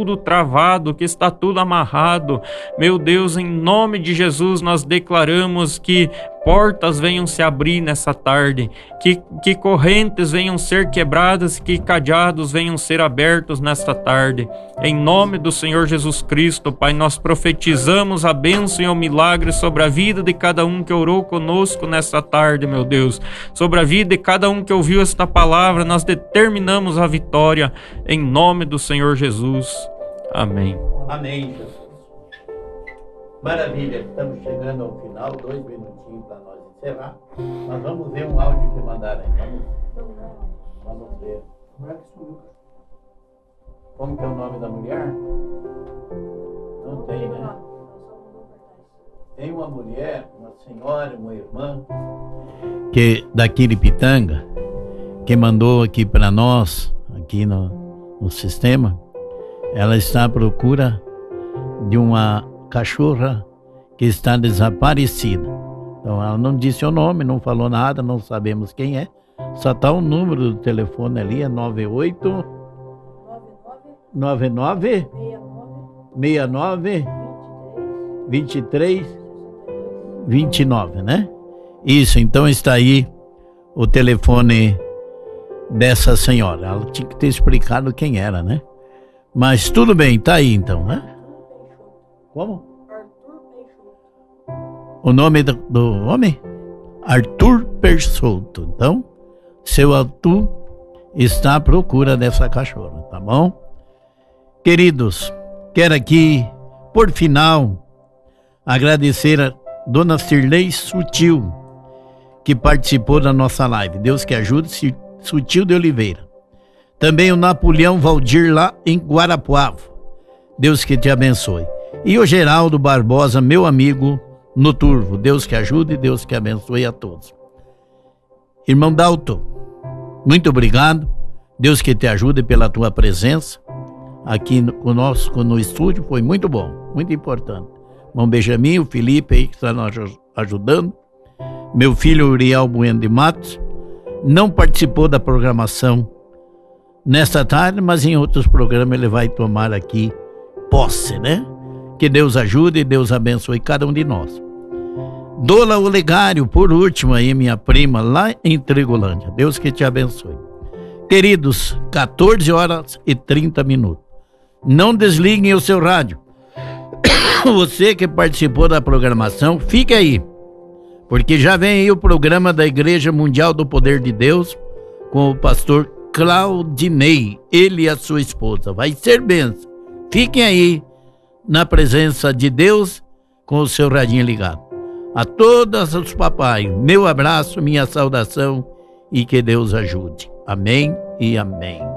tudo travado, que está tudo amarrado. Meu Deus, em nome de Jesus, nós declaramos que portas venham se abrir nessa tarde, que correntes venham ser quebradas, que cadeados venham ser abertos nesta tarde. Em nome do Senhor Jesus Cristo, Pai, nós profetizamos a bênção e o milagre sobre a vida de cada um que orou conosco nessa tarde, meu Deus. Sobre a vida de cada um que ouviu esta palavra, nós determinamos a vitória em nome do Senhor Jesus. Amém. Amém, Jesus. Maravilha, estamos chegando ao final, 2 minutinhos para nós encerrar. Nós vamos ver um áudio que mandaram aí. Vamos ver. Como que é o nome da mulher? Não tem, né? Tem uma mulher, uma senhora, uma irmã, que daqui de Pitanga, que mandou aqui para nós, aqui no sistema. Ela está à procura de uma cachorra que está desaparecida. Então ela não disse o nome, não falou nada, não sabemos quem é. Só está o número do telefone ali, é 99 69 23 29, né? Isso, então está aí o telefone dessa senhora. Ela tinha que ter explicado quem era, né? Mas tudo bem, tá aí então, né? Como? O nome do homem? Arthur Peixoto. Então, seu Arthur está à procura dessa cachorra, tá bom? Queridos, quero aqui, por final, agradecer a Dona Cirlei Sutil, que participou da nossa live. Deus que ajude, Sutil de Oliveira. Também o Napoleão Valdir lá em Guarapuava. Deus que te abençoe. E o Geraldo Barbosa, meu amigo no Turvo. Deus que ajude, Deus que abençoe a todos. Irmão Dalton, muito obrigado. Deus que te ajude pela tua presença aqui conosco no estúdio. Foi muito bom, muito importante. Irmão Benjamin, o Felipe aí que está nos ajudando. Meu filho Uriel Bueno de Matos não participou da programação nesta tarde, mas em outros programas ele vai tomar aqui posse, né? Que Deus ajude e Deus abençoe cada um de nós. Dola Olegário, por último aí, minha prima, lá em Trigolândia. Deus que te abençoe. Queridos, 14h30. Não desliguem o seu rádio. Você que participou da programação, fique aí, porque já vem aí o programa da Igreja Mundial do Poder de Deus com o pastor Claudinei, ele e a sua esposa. Vai ser bênção. Fiquem aí na presença de Deus com o seu radinho ligado. A todos os papais, meu abraço, minha saudação e que Deus ajude. Amém e amém.